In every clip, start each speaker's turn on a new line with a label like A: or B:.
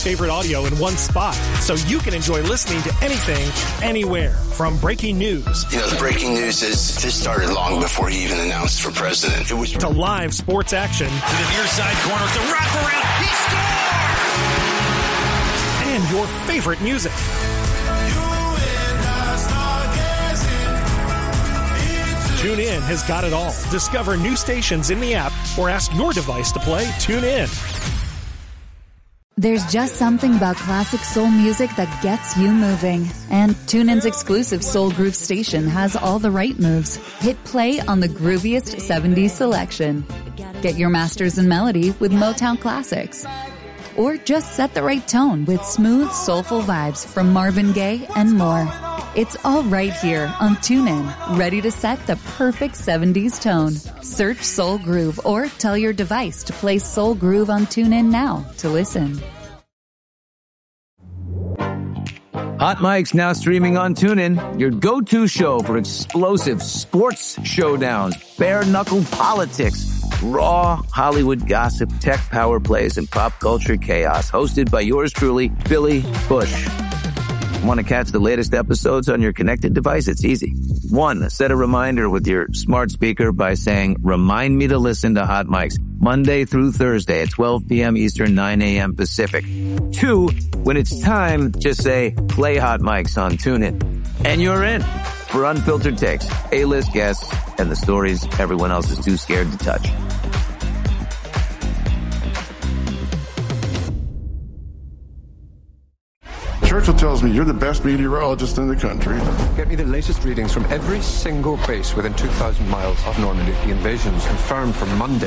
A: favorite audio in one spot, so you can enjoy listening to anything, anywhere. From breaking news.
B: The breaking news is this started long before he even announced for president. It was
A: to live sports action.
C: To the near side corner, the wraparound. He scores!
A: And your favorite music. TuneIn has got it all. Discover new stations in the app or ask your device to play TuneIn.
D: There's just something about classic soul music that gets you moving. And TuneIn's exclusive Soul Groove station has all the right moves. Hit play on the grooviest 70s selection. Get your masters in melody with Motown classics. Or just set the right tone with smooth, soulful vibes from Marvin Gaye and more. It's all right here on TuneIn, ready to set the perfect 70s tone. Search Soul Groove or tell your device to play Soul Groove on TuneIn now to listen.
E: Hot Mic's now streaming on TuneIn, your go-to show for explosive sports showdowns, bare-knuckle politics, raw Hollywood gossip, tech power plays, and pop culture chaos. Hosted by yours truly, Billy Bush. Want to catch the latest episodes on your connected device? It's easy. 1, set a reminder with your smart speaker by saying, remind me to listen to Hot Mics Monday through Thursday at 12 p.m. Eastern, 9 a.m. Pacific. 2, when it's time, just say, play Hot Mics on TuneIn. And you're in for unfiltered takes, A-list guests, and the stories everyone else is too scared to touch.
F: Churchill tells me you're the best meteorologist in the country.
G: Get me the latest readings from every single base within 2,000 miles of Normandy. The invasion's confirmed for Monday.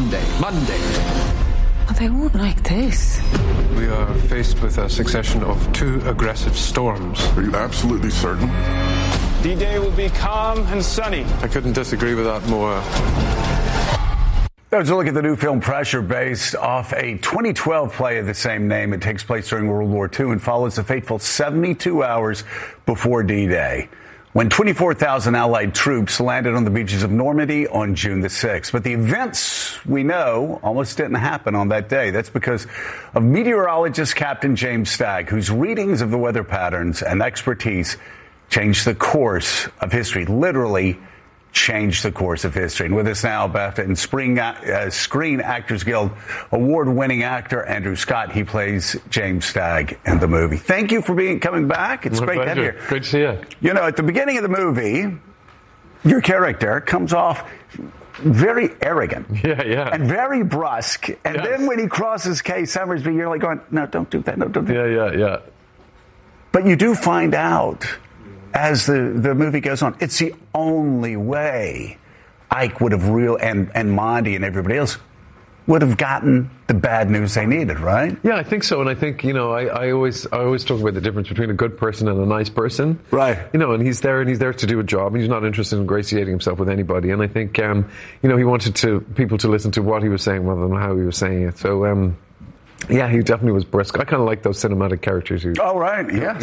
H: Oh, they won't like this.
G: We are faced with a succession of 2 aggressive storms.
F: Are you absolutely certain?
I: D-Day will be calm and sunny.
G: I couldn't disagree with that more.
J: Let's look at the new film Pressure, based off a 2012 play of the same name. It takes place during World War II and follows the fateful 72 hours before D-Day, when 24,000 Allied troops landed on the beaches of Normandy on June the 6th. But the events we know almost didn't happen on that day. That's because of meteorologist Captain James Stagg, whose readings of the weather patterns and expertise changed the course of history, literally changed the course of history. And with us now, BAFTA and Screen Actors Guild award-winning actor Andrew Scott. He plays James Stagg in the movie. Thank you for coming back. It's great to have you here.
G: Good to see you.
J: At the beginning of the movie, your character comes off very arrogant.
G: Yeah.
J: And very brusque. And then when he crosses Kay Summersby, you're like going, no, don't do that. No, don't do that.
G: Yeah.
J: But you do find out as the movie goes on, it's the only way Ike would have and Monty and everybody else would have gotten the bad news they needed, right?
G: Yeah, I think so. And I think, I always talk about the difference between a good person and a nice person.
J: Right.
G: And he's there to do a job. He's not interested in ingratiating himself with anybody. And I think, he wanted people to listen to what he was saying rather than how he was saying it. So, yeah, he definitely was brisk. I kind of like those cinematic characters who...
J: Oh, right, yes.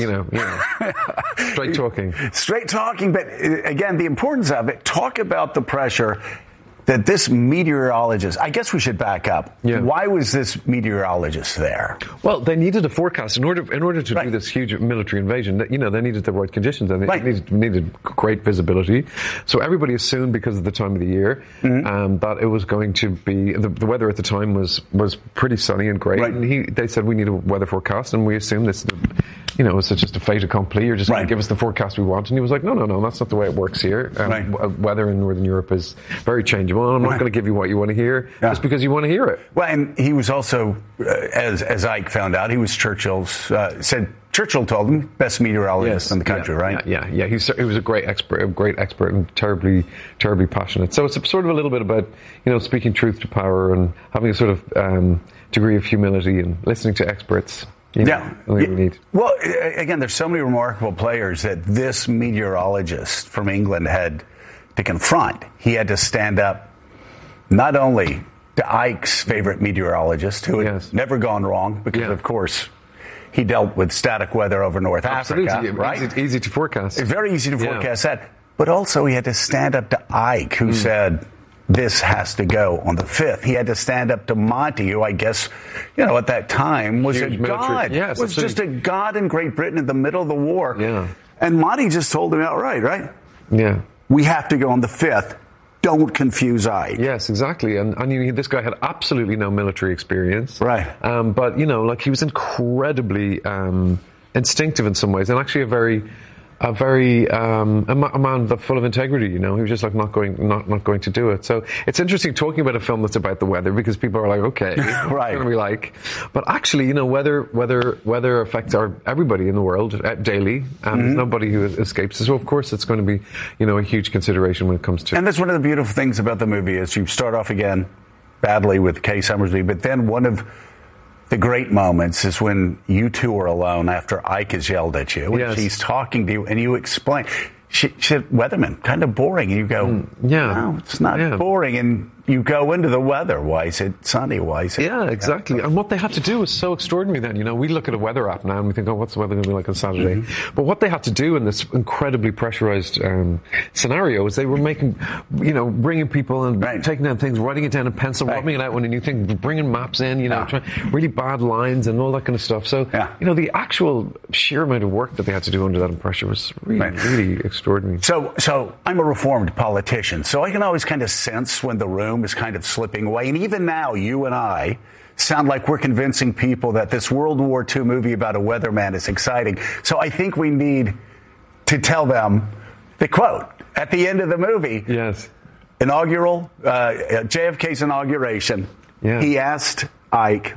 J: Straight talking, but again, the importance of it, talk about the pressure that this meteorologist, I guess we should back up.
G: Yeah.
J: Why was this meteorologist there?
G: Well, they needed a forecast in order to do this huge military invasion. They needed the right conditions, and they needed great visibility. So everybody assumed, because of the time of the year, that it was going to be the weather at the time was pretty sunny and great. Right. And they said we need a weather forecast, and we assumed this. It's just a fait accompli. You're just going to give us the forecast we want. And he was like, no, that's not the way it works here. Weather in Northern Europe is very changeable. And I'm not going to give you what you want to hear just because you want to hear it.
J: Well, and he was also, as Ike found out, he was Churchill's, Churchill told him, best meteorologist in the country, right?
G: Yeah. He was a great expert and terribly, terribly passionate. So it's sort of a little bit about, speaking truth to power and having a sort of degree of humility and listening to experts. We need.
J: Well, again, there's so many remarkable players that this meteorologist from England had to confront. He had to stand up not only to Ike's favorite meteorologist, who had never gone wrong, because, of course, he dealt with static weather over North Africa, right?
G: Easy to forecast.
J: It's very easy to forecast that. But also he had to stand up to Ike, who said, this has to go on the 5th. He had to stand up to Monty, who I guess, at that time was
G: Huge
J: a god.
G: Yes,
J: was just a god in Great Britain in the middle of the war.
G: Yeah.
J: And Monty just told him outright, right?
G: Yeah.
J: We have to go on the 5th. Don't confuse Ike.
G: Yes, exactly. And this guy had absolutely no military experience.
J: Right.
G: But, he was incredibly instinctive in some ways, and actually a man full of integrity. He was just like not going to do it. So it's interesting talking about a film that's about the weather, because people are like, okay,
J: right,
G: what's it gonna be like? But actually, weather affects everybody in the world daily, and there's nobody who escapes it. So of course it's going to be a huge consideration when it comes to.
J: And that's one of the beautiful things about the movie is you start off again badly with Kay Summersby, but then one of the great moments is when you two are alone after Ike has yelled at you.
G: Yes.
J: And she's talking to you, and you explain. She said, Weatherman, kind of boring. And you go, no, it's not boring. And you go into the weather. Why is it sunny? Why is it?
G: Yeah, exactly. And what they had to do was so extraordinary then. We look at a weather app now and we think, what's the weather going to be like on Saturday? Mm-hmm. But what they had to do in this incredibly pressurized scenario is they were bringing people and taking down things, writing it down in pencil, rubbing it out when a new thing, bringing maps in, trying really bad lines and all that kind of stuff. So, the actual sheer amount of work that they had to do under that pressure was really, really extraordinary.
J: So I'm a reformed politician, so I can always kind of sense when the room is kind of slipping away. And even now, you and I sound like we're convincing people that this World War II movie about a weatherman is exciting. So I think we need to tell them the quote at the end of the movie.
G: Yes.
J: JFK's inauguration.
G: Yeah.
J: He asked Ike,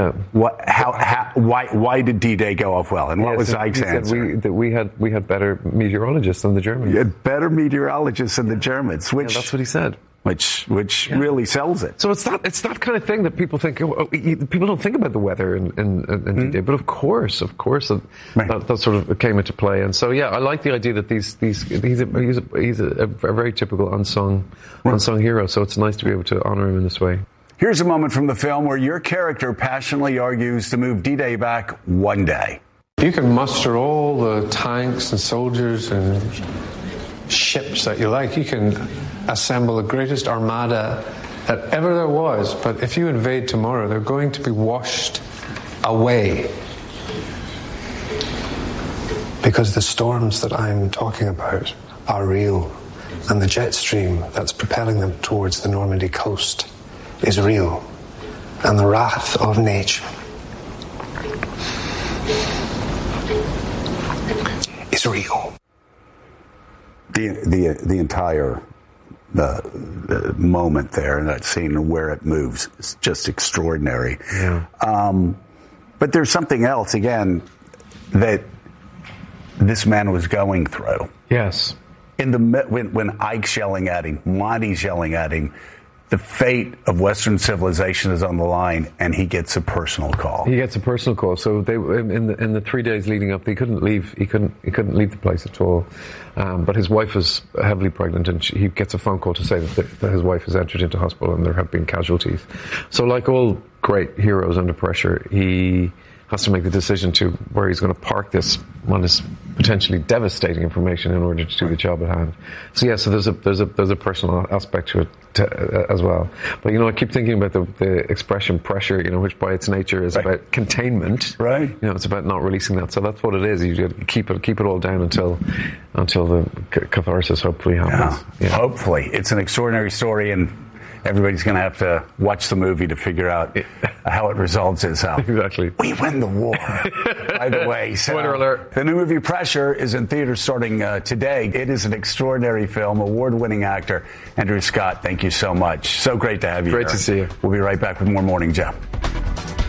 J: why did D-Day go off well? And what was Ike's answer?
G: That we had better meteorologists than the Germans.
J: You had better meteorologists than the Germans, which
G: that's what he said.
J: Which really sells it.
G: So it's that kind of thing that people think. People don't think about the weather in D-Day, but of course, that sort of came into play. And so I like the idea that he's a very typical unsung hero. So it's nice to be able to honor him in this way.
J: Here's a moment from the film where your character passionately argues to move D-Day back one day.
K: You can muster all the tanks and soldiers and ships that you like. You can assemble the greatest armada that ever there was, but if you invade tomorrow, they're going to be washed away. Because the storms that I'm talking about are real, and the jet stream that's propelling them towards the Normandy coast is real, and the wrath of nature is real.
J: The entire moment there in that scene where it moves is just extraordinary.
G: Yeah.
J: But there's something else again that this man was going through.
G: Yes.
J: When Ike's yelling at him, Monty's yelling at him, the fate of Western civilization is on the line, and he gets a personal call.
G: So they in the 3 days leading up, he couldn't leave. He couldn't leave the place at all. But his wife was heavily pregnant, and he gets a phone call to say that his wife has entered into hospital and there have been casualties. So, like all great heroes under pressure, he has to make the decision to where he's going to park this potentially devastating information in order to do the job at hand. So so there's a personal aspect to it as well. But I keep thinking about the expression pressure, which by its nature is about containment.
J: Right.
G: It's about not releasing that. So that's what it is. You keep it all down until the catharsis hopefully happens.
J: Yeah. Hopefully, it's an extraordinary story, and everybody's going to have to watch the movie to figure out how it resolves itself.
G: Exactly.
J: We win the war. By the way,
G: spoiler alert.
J: The new movie Pressure is in theaters starting today. It is an extraordinary film. Award-winning actor Andrew Scott, thank you so much. So great to have you
G: Great
J: here.
G: to see you.
J: We'll be right back with more Morning Joe.